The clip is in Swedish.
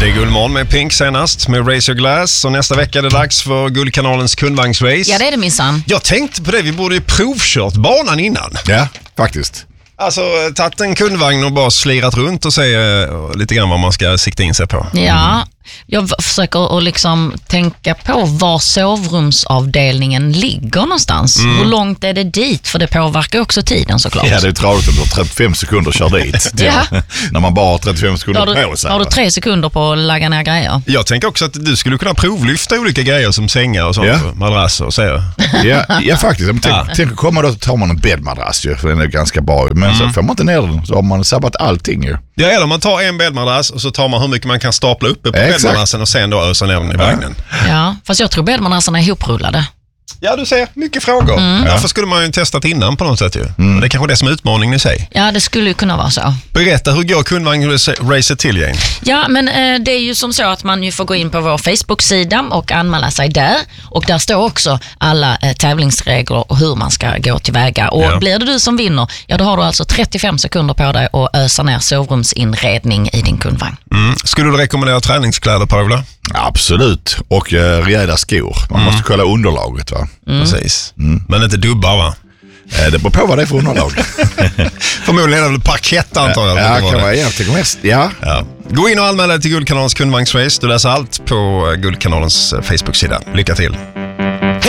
Det är Guldmorgon med Pink senast med Raise Your Glass. Och nästa vecka är det dags för Guldkanalens kundvagnsrace. Ja, det är det minsann. Jag tänkte på det, vi borde ju provkört banan innan. Ja, faktiskt. Alltså, tagit en kundvagn och bara slirat runt och se lite grann vad man ska sikta in sig på. Ja, jag försöker att liksom tänka på var sovrumsavdelningen ligger någonstans. Hur långt är det dit? För det påverkar också tiden såklart. Ja, det är tradigt att du har 35 sekunder att köra dit. Ja. När man bara har 35 sekunder på sig. Har du 3 sekunder på att lägga ner grejer? Jag tänker också att du skulle kunna provlyfta olika grejer som sängar och sånt, madrasser och så. Ja, faktiskt. Tänk att komma då så tar man en bäddmadrass ju, för den är ganska bra. Men så får man inte ner den så har man sabbat allting ju. Ja, eller man tar en bäddmadrass och så tar man hur mycket man kan stapla uppe på bäddmadrassen och sen då ösa ner den i vagnen. Ja, fast jag tror bäddmadrasserna är ihoprullade. Ja, du ser, mycket frågor. Därför skulle man ju testat innan på något sätt ju. Det är kanske det som är utmaningen i sig. Ja, det skulle ju kunna vara så. Berätta, hur går kundvagnsracet till, Jane? Ja, men det är ju som så att man ju får gå in på vår Facebook-sida och anmäla sig där. Och där står också alla tävlingsregler och hur man ska gå tillväga. Och blir det du som vinner, ja då har du alltså 35 sekunder på dig att ösa ner sovrumsinredning i din kundvagn. Skulle du rekommendera träningskläder, Paula? Absolut. Och rejäla skor. Man måste kolla underlaget, va? Precis. Men inte dubbar, va? Det beror på vad det är för underlag. Förmodligen är det parkett, antar jag. Ja, kan vara egentligen mest. Ja. Gå in och anmäla dig till Guldkanalens kundvagnsrace. Du läser allt på Guldkanalens Facebook-sida. Lycka till!